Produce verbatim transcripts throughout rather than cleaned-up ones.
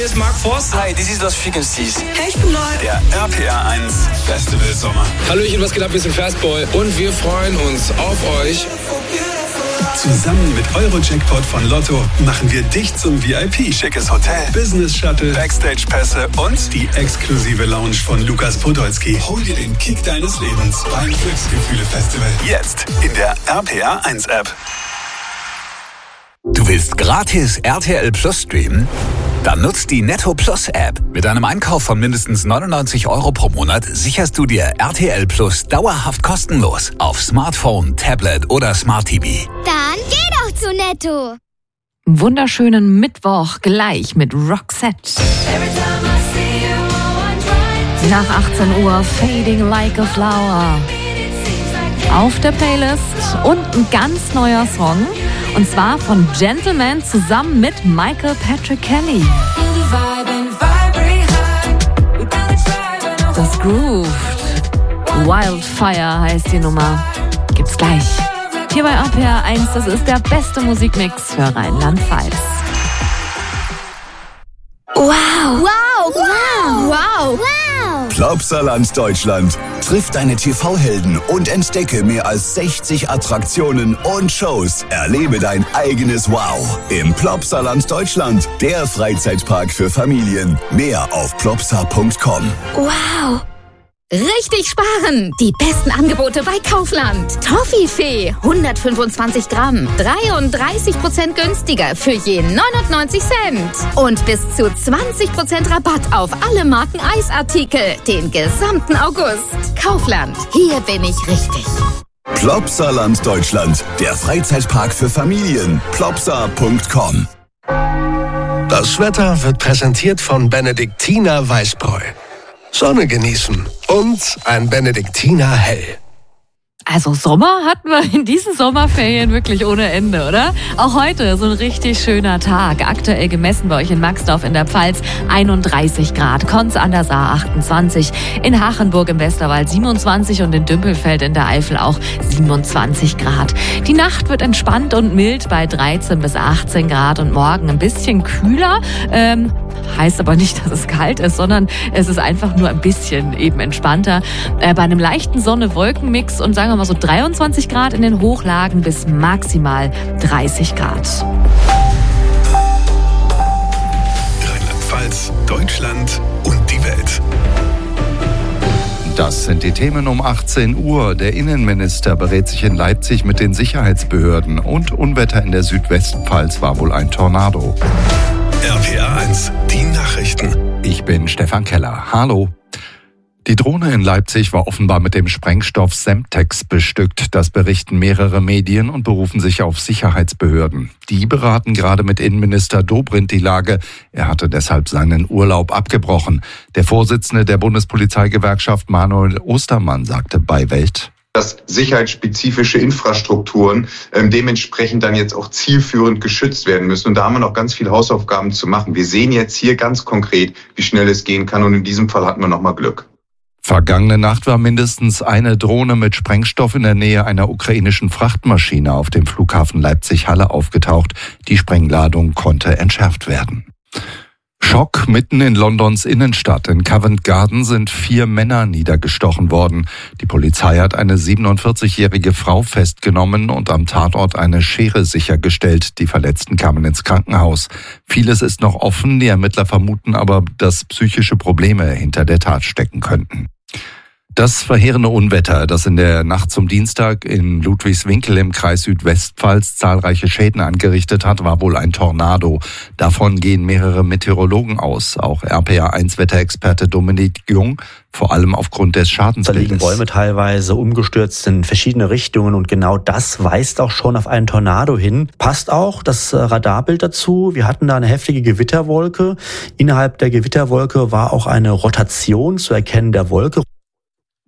ist Mark Forster. Hi, this is Lost Frequencies. Hey, ich bin Lloyd. Der R P R eins Festival Sommer. Hallöchen, was geht ab? Wir sind Fastboy und wir freuen uns auf euch. Zusammen mit Euro-Jackpot von Lotto machen wir dich zum V I P. Schickes Hotel, Business-Shuttle, Backstage-Pässe und die exklusive Lounge von Lukas Podolski. Hol dir den Kick deines Lebens beim Glücksgefühle-Festival. Jetzt in der R P R eins App. Du willst gratis R T L Plus streamen? Dann nutzt die Netto Plus App. Mit einem Einkauf von mindestens neunundneunzig Euro pro Monat sicherst du dir R T L Plus dauerhaft kostenlos auf Smartphone, Tablet oder Smart T V. Dann geh doch zu Netto. Wunderschönen Mittwoch gleich mit Roxette. Nach achtzehn Uhr Fading Like a Flower. Auf der Playlist und ein ganz neuer Song. Und zwar von Gentleman zusammen mit Michael Patrick Kelly. Das grooved. Wildfire heißt die Nummer. Gibt's gleich. Hier bei R P R eins, das ist der beste Musikmix für Rheinland-Pfalz. Wow. Wow. Wow. Wow. Wow. Plopsaland Deutschland. Triff deine T V-Helden und entdecke mehr als sechzig Attraktionen und Shows. Erlebe dein eigenes Wow im Plopsaland Deutschland, der Freizeitpark für Familien. Mehr auf plopsa punkt com. Wow. Richtig sparen! Die besten Angebote bei Kaufland. Toffifee, hundertfünfundzwanzig Gramm, dreiunddreißig Prozent günstiger für je neunundneunzig Cent. Und bis zu zwanzig Prozent Rabatt auf alle Marken Eisartikel, den gesamten August. Kaufland, hier bin ich richtig. Plopsaland Deutschland, der Freizeitpark für Familien. plopsa punkt com. Das Wetter wird präsentiert von Benediktiner Weißbräu. Sonne genießen und ein Benediktiner Hell. Also Sommer hatten wir in diesen Sommerferien wirklich ohne Ende, oder? Auch heute so ein richtig schöner Tag. Aktuell gemessen bei euch in Maxdorf in der Pfalz einunddreißig Grad, Konz an der Saar achtundzwanzig, in Hachenburg im Westerwald siebenundzwanzig und in Dümpelfeld in der Eifel auch siebenundzwanzig Grad. Die Nacht wird entspannt und mild bei dreizehn bis achtzehn Grad und morgen ein bisschen kühler. Ähm, heißt aber nicht, dass es kalt ist, sondern es ist einfach nur ein bisschen eben entspannter. Äh, bei einem leichten Sonne-Wolken-Mix und sagen wir mal so dreiundzwanzig Grad in den Hochlagen bis maximal dreißig Grad. Rheinland-Pfalz, Deutschland und die Welt. Das sind die Themen um achtzehn Uhr. Der Innenminister berät sich in Leipzig mit den Sicherheitsbehörden und Unwetter in der Südwestpfalz war wohl ein Tornado. R P R eins, die Nachrichten. Ich bin Stefan Keller. Hallo. Die Drohne in Leipzig war offenbar mit dem Sprengstoff Semtex bestückt. Das berichten mehrere Medien und berufen sich auf Sicherheitsbehörden. Die beraten gerade mit Innenminister Dobrindt die Lage. Er hatte deshalb seinen Urlaub abgebrochen. Der Vorsitzende der Bundespolizeigewerkschaft Manuel Ostermann sagte bei Welt: dass sicherheitsspezifische Infrastrukturen ähm, dementsprechend dann jetzt auch zielführend geschützt werden müssen. Und da haben wir noch ganz viele Hausaufgaben zu machen. Wir sehen jetzt hier ganz konkret, wie schnell es gehen kann. Und in diesem Fall hatten wir noch mal Glück. Vergangene Nacht war mindestens eine Drohne mit Sprengstoff in der Nähe einer ukrainischen Frachtmaschine auf dem Flughafen Leipzig-Halle aufgetaucht. Die Sprengladung konnte entschärft werden. Schock mitten in Londons Innenstadt. In Covent Garden sind vier Männer niedergestochen worden. Die Polizei hat eine siebenundvierzigjährige Frau festgenommen und am Tatort eine Schere sichergestellt. Die Verletzten kamen ins Krankenhaus. Vieles ist noch offen. Die Ermittler vermuten aber, dass psychische Probleme hinter der Tat stecken könnten. Das verheerende Unwetter, das in der Nacht zum Dienstag in Ludwigswinkel im Kreis Südwestpfalz zahlreiche Schäden angerichtet hat, war wohl ein Tornado. Davon gehen mehrere Meteorologen aus, auch R P R eins Wetterexperte Dominik Jung, vor allem aufgrund des Schadensbildes. Da liegen Bäume teilweise umgestürzt in verschiedene Richtungen und genau das weist auch schon auf einen Tornado hin. Passt auch das Radarbild dazu. Wir hatten da eine heftige Gewitterwolke. Innerhalb der Gewitterwolke war auch eine Rotation zu erkennen der Wolke.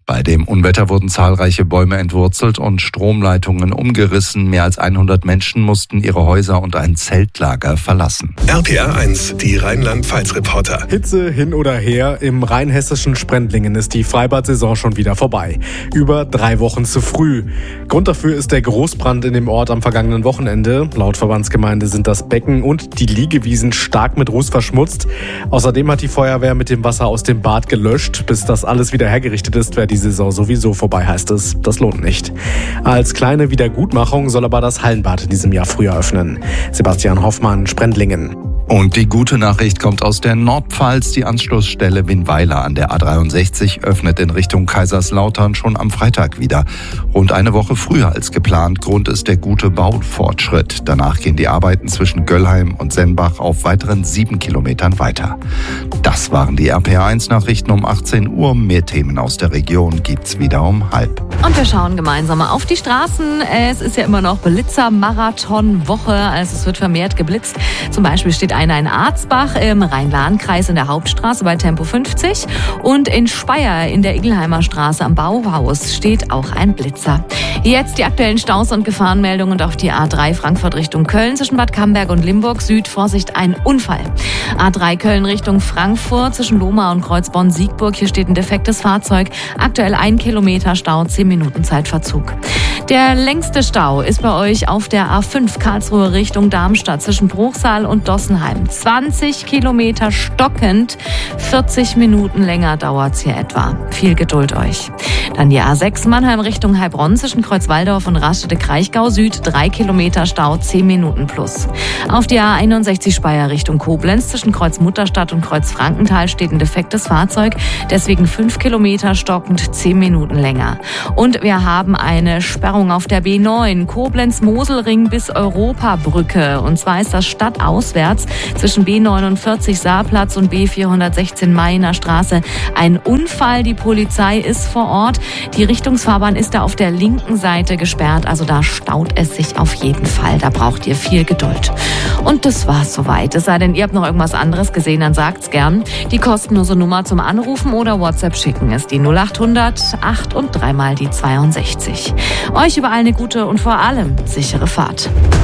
Bei dem Unwetter wurden zahlreiche Bäume entwurzelt und Stromleitungen umgerissen. Mehr als hundert Menschen mussten ihre Häuser und ein Zeltlager verlassen. R P R eins, die Rheinland-Pfalz-Reporter. Hitze hin oder her, im rheinhessischen Sprendlingen ist die Freibad-Saison schon wieder vorbei. Über drei Wochen zu früh. Grund dafür ist der Großbrand in dem Ort am vergangenen Wochenende. Laut Verbandsgemeinde sind das Becken und die Liegewiesen stark mit Ruß verschmutzt. Außerdem hat die Feuerwehr mit dem Wasser aus dem Bad gelöscht. Bis das alles wieder hergerichtet ist, wäre die Saison sowieso vorbei, heißt es. Das lohnt nicht. Als kleine Wiedergutmachung soll aber das Hallenbad in diesem Jahr früher öffnen. Sebastian Hoffmann, Sprendlingen. Und die gute Nachricht kommt aus der Nordpfalz. Die Anschlussstelle Winnweiler an der A dreiundsechzig öffnet in Richtung Kaiserslautern schon am Freitag wieder. Rund eine Woche früher als geplant. Grund ist der gute Baufortschritt. Danach gehen die Arbeiten zwischen Göllheim und Sennbach auf weiteren sieben Kilometern weiter. Das waren die R P R eins Nachrichten um achtzehn Uhr. Mehr Themen aus der Region gibt's wieder um halb. Und wir schauen gemeinsam mal auf die Straßen. Es ist ja immer noch Blitzer-Marathon-Woche, also es wird vermehrt geblitzt. Zum Beispiel steht einer in Arzbach im Rhein-Lahn-Kreis in der Hauptstraße bei Tempo fünfzig und in Speyer in der Igelheimer Straße am Bauhaus steht auch ein Blitzer. Jetzt die aktuellen Staus und Gefahrenmeldungen und auf die A drei Frankfurt Richtung Köln zwischen Bad Camberg und Limburg Süd. Vorsicht, ein Unfall. A drei Köln Richtung Frankfurt zwischen Lohmar und Kreuzborn-Siegburg. Hier steht ein defektes Fahrzeug. Aktuell ein Kilometer Stau, zehn Minuten Zeitverzug. Der längste Stau ist bei euch auf der A fünf Karlsruhe Richtung Darmstadt zwischen Bruchsal und Dossenheim. zwanzig Kilometer stockend, vierzig Minuten länger dauert's hier etwa. Viel Geduld euch. Dann die A sechs Mannheim Richtung Heilbronn zwischen Kreuzwaldorf und Raststätte-Kraichgau Süd, drei Kilometer Stau, zehn Minuten plus. Auf die A einundsechzig Speyer Richtung Koblenz zwischen Kreuz-Mutterstadt und Kreuz-Frankenthal steht ein defektes Fahrzeug, deswegen fünf Kilometer stockend, zehn Minuten länger. Und wir haben eine Sperrung auf der B neun, Koblenz-Moselring bis Europabrücke. Und zwar ist das stadtauswärts zwischen B neunundvierzig Saarplatz und B vierhundertsechzehn Mainer Straße ein Unfall. Die Polizei ist vor Ort. Die Richtungsfahrbahn ist da auf der linken Seite gesperrt. Also da staut es sich auf jeden Fall. Da braucht ihr viel Geduld. Und das war's soweit. Es sei denn, ihr habt noch irgendwas anderes gesehen, dann sagt's gern. Die kostenlose Nummer zum Anrufen oder WhatsApp schicken ist die null achthundert acht und dreimal die zweiundsechzig. Euch überall eine gute und vor allem sichere Fahrt.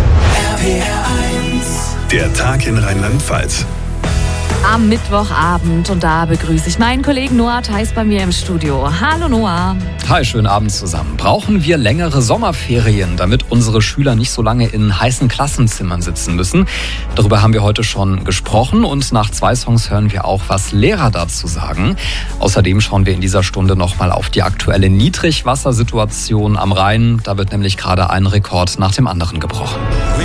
R P R eins. Der Tag in Rheinland-Pfalz. Am Mittwochabend und da begrüße ich meinen Kollegen Noah Theis bei mir im Studio. Hallo Noah. Hi, schönen Abend zusammen. Brauchen wir längere Sommerferien, damit unsere Schüler nicht so lange in heißen Klassenzimmern sitzen müssen? Darüber haben wir heute schon gesprochen und nach zwei Songs hören wir auch, was Lehrer dazu sagen. Außerdem schauen wir in dieser Stunde nochmal auf die aktuelle Niedrigwassersituation am Rhein. Da wird nämlich gerade ein Rekord nach dem anderen gebrochen.